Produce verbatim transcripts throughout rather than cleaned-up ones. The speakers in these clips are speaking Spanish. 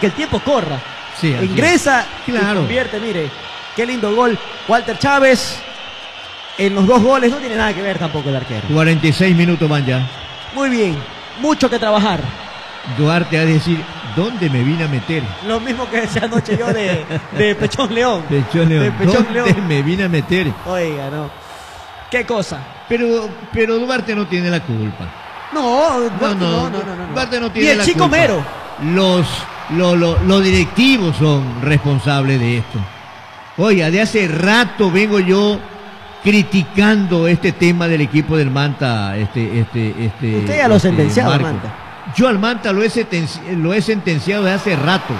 que el tiempo corra. Sí, Ingresa claro. y convierte, mire, qué lindo gol. Walter Chávez en los dos goles, no tiene nada que ver tampoco el arquero. cuarenta y seis minutos van ya. Muy bien, mucho que trabajar. Duarte ha de decir, ¿dónde me vine a meter? Lo mismo que decía anoche yo de, de Pechón León. Pechón León. De Pechón ¿Dónde León. me vine a meter? Oiga, no. ¿Qué cosa? Pero, pero Duarte no tiene la culpa. No, No, Duarte, no, no, no, no, no, no. Duarte no Ni tiene el la chico culpa. Mero. Los, lo, lo- los directivos son responsables de esto. Oiga, de hace rato vengo yo criticando este tema del equipo del Manta. Este, este, este, Usted ya lo este, sentenciado, Marco. Manta. Yo al Manta lo he, sentenci- lo he sentenciado desde hace rato.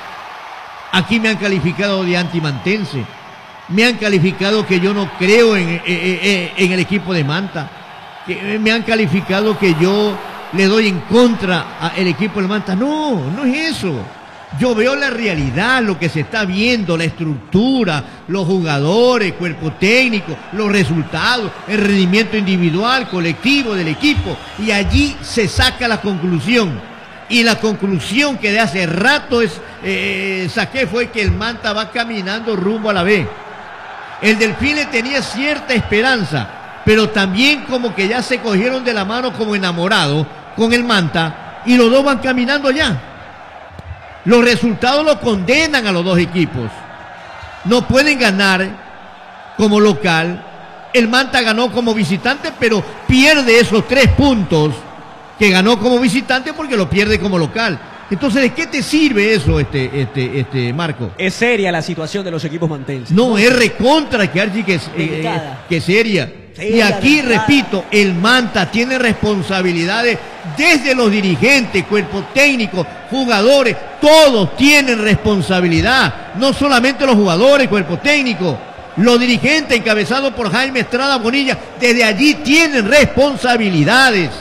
Aquí me han calificado de antimantense. Me han calificado que yo no creo en, en- en- en el equipo de Manta. Que me han calificado que yo le doy en contra al equipo del Manta. No, no es eso. Yo veo la realidad, lo que se está viendo, la estructura, los jugadores, cuerpo técnico, los resultados, el rendimiento individual, colectivo del equipo. Y allí se saca la conclusión. Y la conclusión que de hace rato es, eh, saqué fue que el Manta va caminando rumbo a la B. El Delfín le tenía cierta esperanza, pero también como que ya se cogieron de la mano como enamorados con el Manta y los dos van caminando ya. Los resultados lo condenan a los dos equipos. No pueden ganar como local. El Manta ganó como visitante, pero pierde esos tres puntos que ganó como visitante porque lo pierde como local. Entonces, ¿de qué te sirve eso, este, este, este, Marco? Es seria la situación de los equipos mantenses. No, es recontra que Archie que, eh, Delicada. que seria. Seria, Y aquí, delicada. repito, el Manta tiene responsabilidades desde los dirigentes, cuerpo técnico, jugadores, todos tienen responsabilidad. No solamente los jugadores, cuerpo técnico, los dirigentes encabezados por Jaime Estrada Bonilla, desde allí tienen responsabilidades.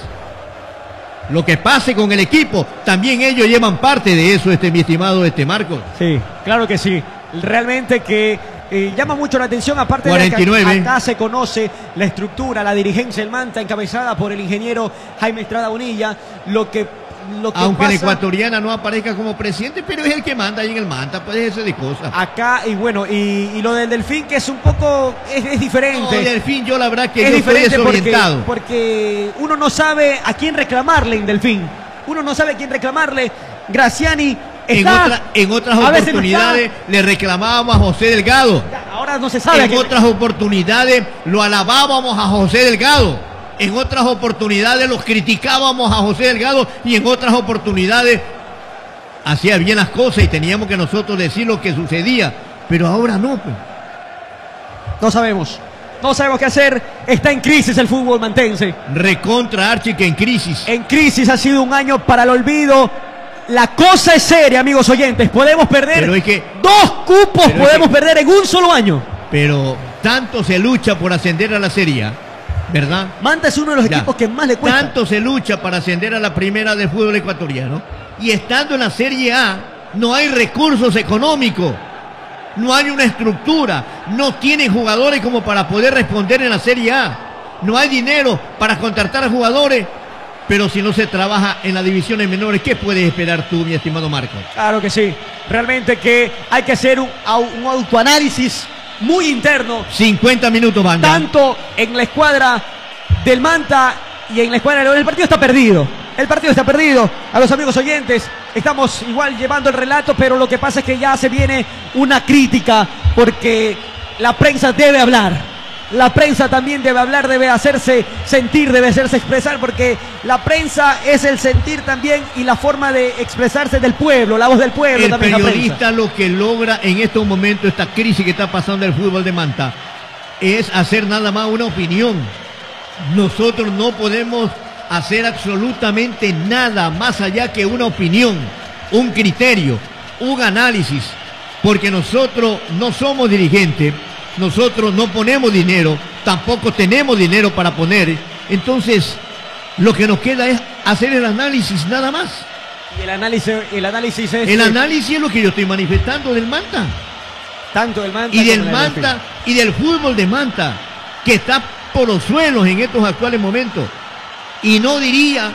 Lo que pase con el equipo, también ellos llevan parte de eso, este mi estimado este Marco. Sí, claro que sí. Realmente que eh, llama mucho la atención, aparte cuarenta y nueve. de que acá se conoce la estructura, la dirigencia del Manta, encabezada por el ingeniero Jaime Estrada Bonilla, lo que, lo que Aunque pasa la ecuatoriana no aparezca como presidente, pero es el que manda ahí en el Manta, puede ser de cosas. acá, y bueno, y, y lo del Delfín, que es un poco, es, es diferente. No, Delfín, yo la verdad que es yo estoy diferente porque, desorientado. porque uno no sabe a quién reclamarle en Delfín. Uno no sabe a quién reclamarle. Graciani En, está, otra- en otras a veces no oportunidades está. le reclamábamos a José Delgado. Ahora no se sabe a En quién- otras oportunidades lo alabábamos a José Delgado. En otras oportunidades los criticábamos a José Delgado. Y en otras oportunidades hacía bien las cosas y teníamos que nosotros decir lo que sucedía. Pero ahora no, pues. No sabemos. No sabemos qué hacer. Está en crisis el fútbol mantense. Recontra Archie que en crisis. En crisis, ha sido un año para el olvido. La cosa es seria, amigos oyentes. Podemos perder Pero es que- dos cupos, pero es podemos que- perder en un solo año. Pero tanto se lucha por ascender a la Serie A, ¿verdad? Manta es uno de los Ya. equipos que más le cuesta. Tanto se lucha para ascender a la primera del fútbol ecuatoriano. Y estando en la Serie A, no hay recursos económicos. No hay una estructura. No tienen jugadores como para poder responder en la Serie A. No hay dinero para contratar a jugadores. Pero si no se trabaja en las divisiones menores, ¿qué puedes esperar tú, mi estimado Marco? Claro que sí. Realmente que hay que hacer un, au- un autoanálisis muy interno, cincuenta minutos van. ya. tanto en la escuadra del Manta y en la escuadra de León. El partido está perdido. El partido está perdido. A los amigos oyentes, estamos igual llevando el relato, pero lo que pasa es que ya se viene una crítica porque la prensa debe hablar. La prensa también debe hablar, debe hacerse sentir, debe hacerse expresar, porque la prensa es el sentir también y la forma de expresarse del pueblo, la voz del pueblo. El también la prensa. periodista lo que logra en estos momentos, esta crisis que está pasando el fútbol de Manta, es hacer nada más una opinión. Nosotros no podemos hacer absolutamente nada más allá que una opinión, un criterio, un análisis, porque nosotros no somos dirigentes, nosotros no ponemos dinero, tampoco tenemos dinero para poner. Entonces, lo que nos queda es hacer el análisis nada más. Y el análisis, el análisis es El análisis es lo que yo estoy manifestando del Manta. tanto del Manta Y del como del Manta y del fútbol de Manta, que está por los suelos en estos actuales momentos. Y no diría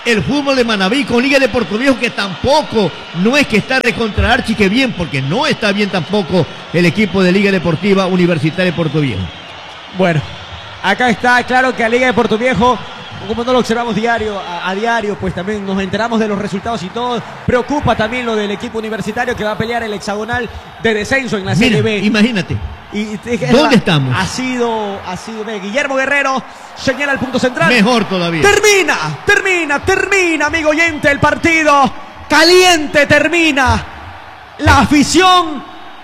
el fútbol de Manabí con Liga de Puerto Viejo, que tampoco no es que está recontra archi que bien, porque no está bien tampoco el equipo de Liga Deportiva Universitaria de Puerto Viejo. Bueno, acá está claro que a Liga de Puerto Viejo, como no lo observamos diario a, a diario, pues también nos enteramos de los resultados y todo. Preocupa también lo del equipo universitario que va a pelear el hexagonal de descenso en la Mira, Serie B. Imagínate. Y, ¿Dónde estamos? Ha sido, ha sido, ve, Guillermo Guerrero señala el punto central. Mejor todavía. Termina, termina, termina, amigo oyente, el partido. Caliente termina. La afición.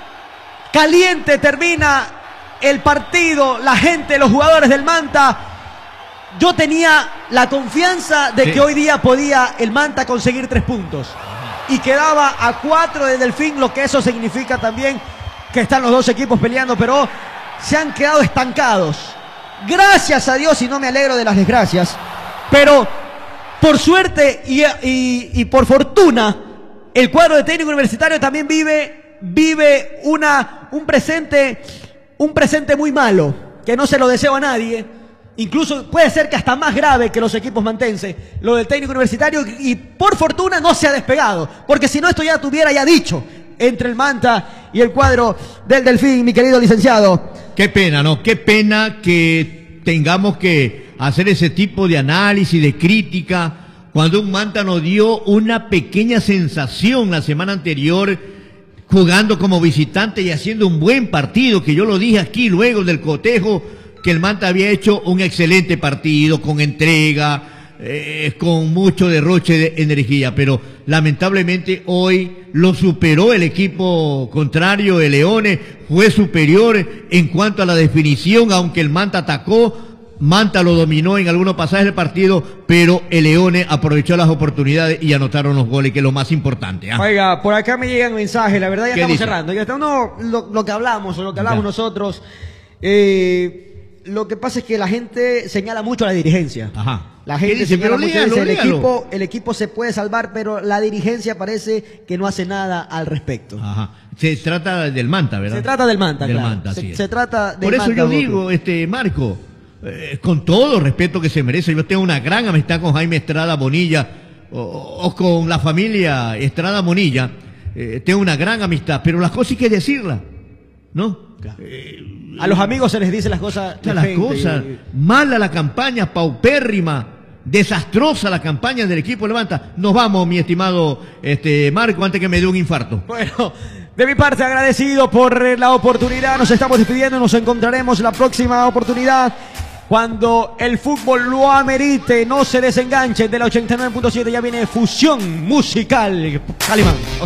Caliente termina el partido. La gente, los jugadores del Manta. Yo tenía la confianza de sí. que hoy día podía el Manta conseguir tres puntos. Y quedaba a cuatro de Delfín, lo que eso significa también que están los dos equipos peleando, pero se han quedado estancados. Gracias a Dios, y no me alegro de las desgracias, pero por suerte y, y, y por fortuna, el cuadro de técnico universitario también vive, vive una, un presente, un presente muy malo, que no se lo deseo a nadie. Incluso puede ser que hasta más grave que los equipos mantense, lo del técnico universitario, y por fortuna no se ha despegado, porque si no esto ya tuviera ya dicho entre el Manta y el cuadro del Delfín, mi querido licenciado. Qué pena, ¿no? Qué pena que tengamos que hacer ese tipo de análisis, de crítica, cuando un Manta nos dio una pequeña sensación la semana anterior, jugando como visitante y haciendo un buen partido, que yo lo dije aquí luego del cotejo, que el Manta había hecho un excelente partido, con entrega, eh, con mucho derroche de energía, pero lamentablemente hoy lo superó el equipo contrario, el Leones, fue superior en cuanto a la definición, aunque el Manta atacó, Manta lo dominó en algunos pasajes del partido, pero el Leones aprovechó las oportunidades y anotaron los goles, que es lo más importante. ¿eh? Oiga, por acá me llegan mensajes, la verdad ya estamos dice? cerrando, ya está uno, lo, lo que hablamos, o lo que hablamos ya. nosotros, eh... Lo que pasa es que la gente señala mucho a la dirigencia. Ajá. La gente dice? señala Pero mucho, léalo, dice, el léalo. equipo, el equipo se puede salvar, pero la dirigencia parece que no hace nada al respecto. Ajá. Se trata del Manta, ¿verdad? Se trata del Manta, del claro. Manta, se, sí se trata del Por eso Manta, yo Boto. digo, este Marco, eh, con todo el respeto que se merece, yo tengo una gran amistad con Jaime Estrada Bonilla, o, o con la familia Estrada Bonilla, eh, tengo una gran amistad, pero las cosas hay que decirlas, ¿no? Claro. Eh, a los amigos se les dice las cosas. De las cosas. Y... Mala la campaña, paupérrima, desastrosa la campaña del equipo Levanta. Nos vamos, mi estimado este Marco, antes que me dé un infarto. Bueno, de mi parte agradecido por la oportunidad. Nos estamos despidiendo, nos encontraremos la próxima oportunidad cuando el fútbol lo amerite. No se desenganchen de la ochenta y nueve punto siete, ya viene Fusión Musical Calimán.